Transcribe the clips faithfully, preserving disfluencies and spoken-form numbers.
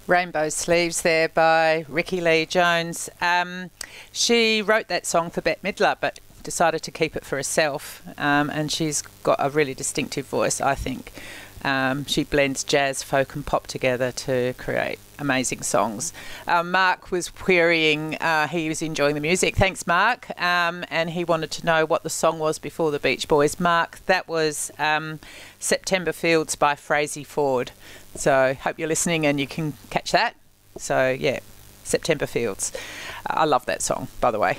Rainbow Sleeves there by Rickie Lee Jones. Um, she wrote that song for Bette Midler, but decided to keep it for herself, um, and she's got a really distinctive voice, I think. Um, she blends jazz, folk and pop together to create amazing songs. Uh, Mark was querying, uh, he was enjoying the music. Thanks, Mark. Um, and he wanted to know what the song was before the Beach Boys. Mark, that was um, September Fields by Frazey Ford. So hope you're listening and you can catch that. So, yeah, September Fields. I love that song, by the way.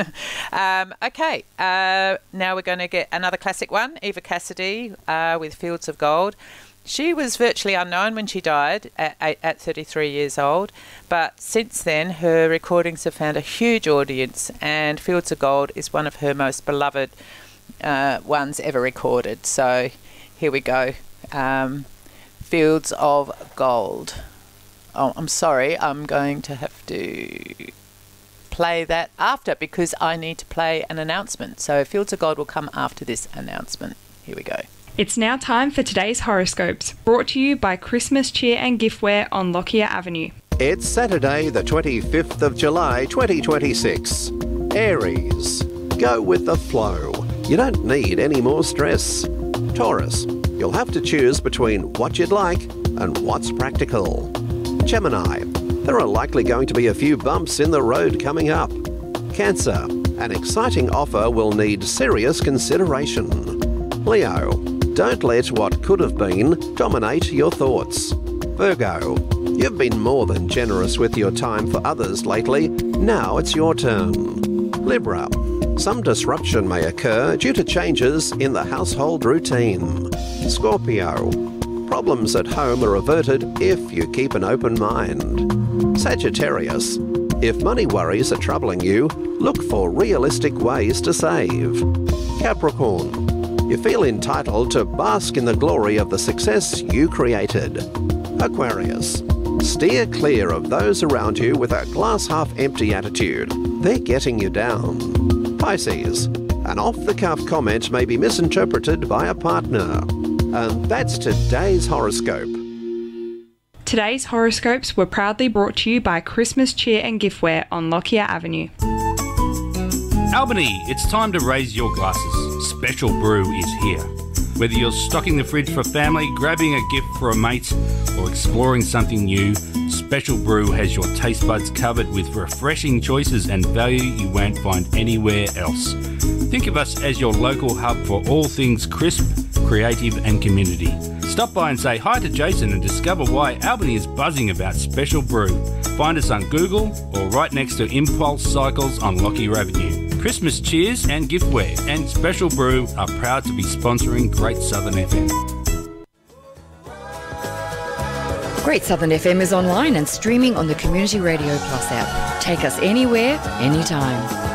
um, okay, uh, now we're going to get another classic one, Eva Cassidy uh, with Fields of Gold. She was virtually unknown when she died at, at thirty-three years old, but since then her recordings have found a huge audience, and Fields of Gold is one of her most beloved uh, ones ever recorded. So here we go, um, Fields of Gold. Oh, I'm sorry, I'm going to have to play that after because I need to play an announcement. So Fields of Gold will come after this announcement. Here we go. It's now time for today's horoscopes, brought to you by Christmas Cheer and Giftware on Lockyer Avenue. It's Saturday the twenty-fifth of July twenty twenty-six. Aries, go with the flow. You don't need any more stress. Taurus, you'll have to choose between what you'd like and what's practical. Gemini, there are likely going to be a few bumps in the road coming up. Cancer, an exciting offer will need serious consideration. Leo, don't let what could have been dominate your thoughts. Virgo, you've been more than generous with your time for others lately. Now it's your turn. Libra, some disruption may occur due to changes in the household routine. Scorpio, problems at home are averted if you keep an open mind. Sagittarius, if money worries are troubling you, look for realistic ways to save. Capricorn, you feel entitled to bask in the glory of the success you created. Aquarius, steer clear of those around you with a glass half empty attitude. They're getting you down. Pisces, an off-the-cuff comment may be misinterpreted by a partner. And that's today's horoscope. Today's horoscopes were proudly brought to you by Christmas Cheer and Giftware on Lockyer Avenue. Albany, it's time to raise your glasses. Special Brew is here. Whether you're stocking the fridge for family, grabbing a gift for a mate, or exploring something new, Special Brew has your taste buds covered with refreshing choices and value you won't find anywhere else. Think of us as your local hub for all things crisp, creative and community. Stop by and say hi to Jason and discover why Albany is buzzing about Special Brew. Find us on Google or right next to Impulse Cycles on Lockyer Avenue. Christmas Cheers and Giftware and Special Brew are proud to be sponsoring Great Southern F M. Great Southern F M is online and streaming on the Community Radio Plus app. Take us anywhere, anytime.